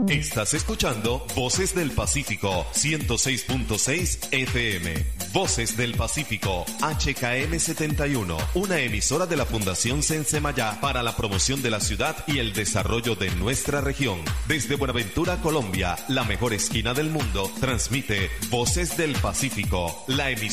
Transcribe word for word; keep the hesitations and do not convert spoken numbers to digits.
Estás escuchando Voces del Pacífico, ciento seis punto seis F M. Voces del Pacífico, H K M setenta y uno, una emisora de la Fundación Sensemayá para la promoción de la ciudad y el desarrollo de nuestra región. Desde Buenaventura, Colombia, la mejor esquina del mundo, transmite Voces del Pacífico, la emisora